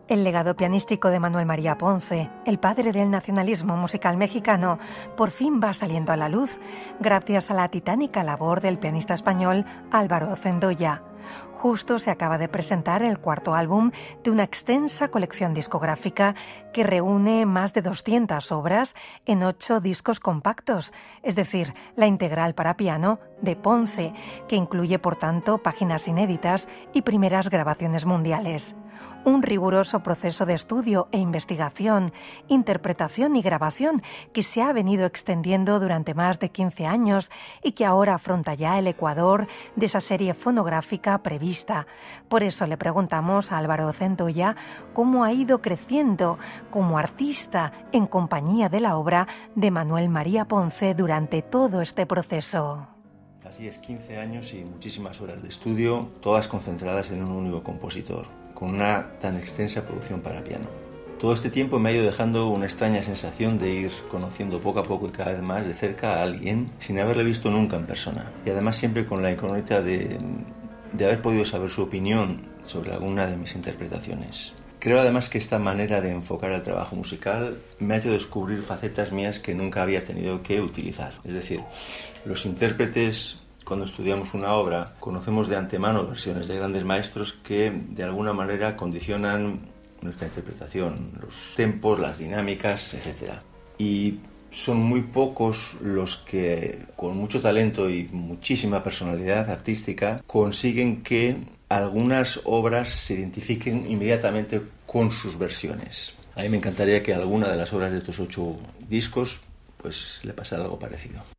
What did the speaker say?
El legado pianístico de Manuel María Ponce, el padre del nacionalismo musical mexicano, por fin va saliendo a la luz gracias a la titánica labor del pianista español Álvaro Zendoya. Justo se acaba de presentar el cuarto álbum de una extensa colección discográfica que reúne más de 200 obras en 8 discos compactos, es decir, la integral para piano de Ponce, que incluye, por tanto, páginas inéditas y primeras grabaciones mundiales. Un riguroso proceso de estudio e investigación, interpretación y grabación que se ha venido extendiendo durante más de 15 años y que ahora afronta ya el ecuador de esa serie fonográfica prevista. Por eso le preguntamos a Álvaro Zendoya cómo ha ido creciendo como artista en compañía de la obra de Manuel María Ponce durante todo este proceso. Así es, 15 años y muchísimas horas de estudio, todas concentradas en un único compositor, con una tan extensa producción para piano. Todo este tiempo me ha ido dejando una extraña sensación de ir conociendo poco a poco y cada vez más de cerca a alguien sin haberle visto nunca en persona. Y además siempre con la incógnita de haber podido saber su opinión sobre alguna de mis interpretaciones. Creo además que esta manera de enfocar el trabajo musical me ha hecho descubrir facetas mías que nunca había tenido que utilizar. Es decir, los intérpretes, cuando estudiamos una obra, conocemos de antemano versiones de grandes maestros que de alguna manera condicionan nuestra interpretación, los tempos, las dinámicas, etc. Y son muy pocos los que, con mucho talento y muchísima personalidad artística, consiguen que algunas obras se identifiquen inmediatamente con sus versiones. A mí me encantaría que a alguna de las obras de estos 8 discos pues le pasara algo parecido.